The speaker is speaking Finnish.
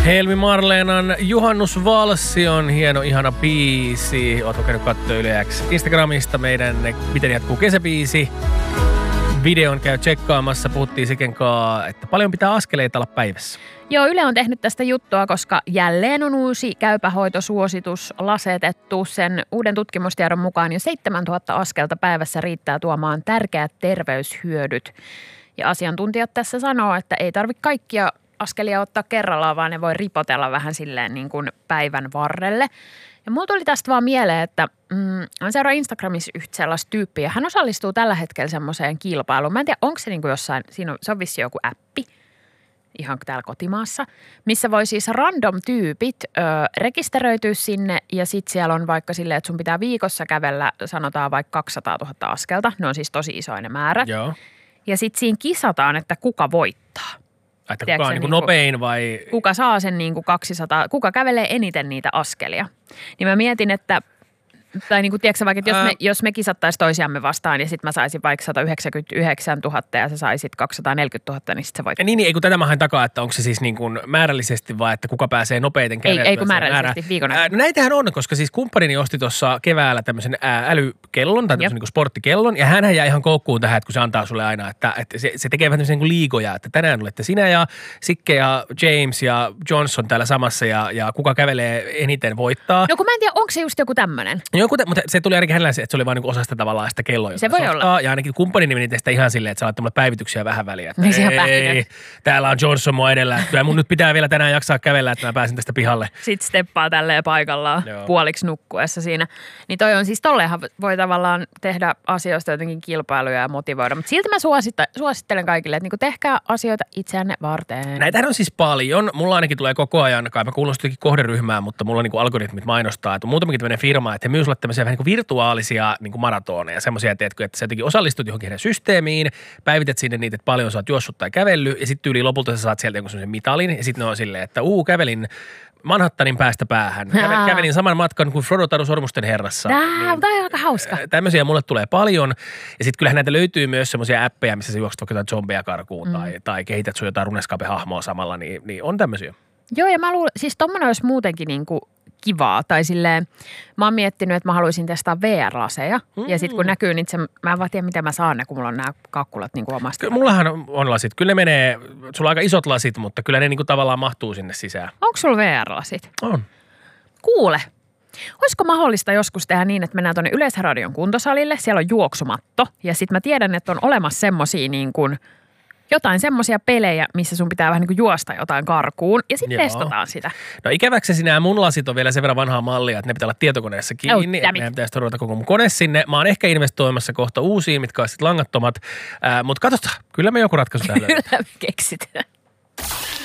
Helmi Marleenan Juhannusvalssi on hieno, ihana biisi. Ootko käynyt katsoa yleensä Instagramista meidän Miten jatkuu kesäbiisi? Videon käy tsekkaamassa. Puhuttiin sekenkaan, että paljon pitää askeleita olla päivässä. Joo, Yle on tehnyt tästä juttua, koska jälleen on uusi käypähoitosuositus lasetettu. Sen uuden tutkimustiedon mukaan jo 7000 askelta päivässä riittää tuomaan tärkeät terveyshyödyt. Ja asiantuntijat tässä sanoo, että ei tarvitse kaikkia askelia ottaa kerrallaan, vaan ne voi ripotella vähän silleen niin kuin päivän varrelle. Ja mulla tuli tästä vaan mieleen, että mä seuraan Instagramissa yhtä sellaista tyyppiä. Hän osallistuu tällä hetkellä semmoiseen kilpailuun. Mä en tiedä, onko se niin kuin jossain, se on vissiin joku appi, ihan täällä kotimaassa, missä voi siis random tyypit rekisteröityä sinne ja sitten siellä on vaikka silleen, että sun pitää viikossa kävellä, sanotaan vaikka 200 000 askelta. Ne on siis tosi isoja ne määrät. Joo. Ja sitten siinä kisataan, että kuka voittaa. Että kuka on niin kuin nopein vai? Kuka saa sen niin kuin 200, kuka kävelee eniten niitä askelia. Niin mä mietin, että, tai niin kuin tiedätkö vaikka, että jos me kisattaisiin toisiamme vastaan ja sitten mä saisin vaikka 199 000 ja sä saisit 240 000, niin sitten sä voit. Niin, eikö tätä mä haen takaa, että onko se siis niin kuin määrällisesti vai, että kuka pääsee nopeiten kävelemään? Ei kun määrällisesti viikon aikana. No näitähän on, koska siis kumppanini osti tuossa keväällä tämmöisen älykellon tai tämmöisen niin kuin sporttikellon ja hänhän jää ihan koukkuun tähän, että kun se antaa sulle aina, että se tekee vähän tämmöisen niin kuin liigoja, että tänään olette sinä ja Sikke ja James ja Johnson täällä samassa ja kuka kävelee eniten voittaa. No kun mä en tiedä, onko se just joku tämmöinen? Mutta se tuli ainakin hänellä, että se oli vain niin osa sitä tavallaan sitä kelloa. Se voi olla. Ja ainakin kumppanini meni tästä ihan silleen, että sä laittoi mulle päivityksiä vähän väliä. Että ei, täällä on Johnson mua edellä. Että kyllä mun nyt pitää vielä tänään jaksaa kävellä, että mä pääsin tästä pihalle. Sitten steppaa tälleen paikallaan puoliksi nukkuessa siinä. Niin toi on siis, tolleenhan voi tavallaan tehdä asioista jotenkin kilpailuja ja motivoida. Mutta silti mä suosittelen kaikille, että niinku tehkää asioita itseänne varten. Näitähän on siis paljon. Mulla ainakin tulee koko ajan, kai mä kuulun jotenkin kohderyhmään, mutta mulla on niinku algoritmit mainostaa. Että on muutamakin tämmöinen firma, että he myy sulle tämmöisiä vähän niin kuin virtuaalisia niin kuin maratoneja. Semmoisia, että sä jotenkin osallistut johonkin heidän systeemiin, päivität sinne niitä, että paljon sä oot juossut tai kävellyt, ja sitten yli lopulta sä saat sieltä jonkun semmoisen mitalin, ja sitten ne on silleen, että kävelin Manhattanin päästä päähän. Kävelin saman matkan kuin Frodo Taru Sormusten herrassa. Tämä on aika hauska. Tämmöisiä mulle tulee paljon. Ja sitten kyllähän näitä löytyy myös semmoisia appeja, missä sä juokset vaikka jotain zombeja karkuun tai kehität sun jotain Runescape-hahmoa samalla, niin on tämmöisiä. Joo, ja mä luulen, siis tommoinen olisi muutenkin niinku kivaa. Tai silleen, mä oon miettinyt, että mä haluaisin testaa VR-laseja. Ja sitten kun näkyy, niin mä en vaan tiedä, miten mä saan ne, kun mulla on nämä kakkulat niin kuin omasta. Mullahan on lasit. Kyllä ne menee, sulla on aika isot lasit, mutta kyllä ne niin kuin tavallaan mahtuu sinne sisään. Onko sulla VR-lasit? On. Kuule, olisiko mahdollista joskus tehdä niin, että mennään tuonne Yleisradion kuntosalille, siellä on juoksumatto. Ja sitten mä tiedän, että on olemassa semmosia niin kuin jotain semmoisia pelejä, missä sun pitää vähän niin kuin juosta jotain karkuun ja sitten testataan sitä. No ikäväksesi nämä mun lasit on vielä sen verran vanhaa mallia, että ne pitää olla tietokoneessa kiinni. Meidän pitäisi todeta koko mun kone sinne. Mä oon ehkä investoimassa kohta uusiin, mitkä on sitten langattomat. Mutta katsotaan, kyllä me joku ratkaisu tähän löydetään. Kyllä me keksitään.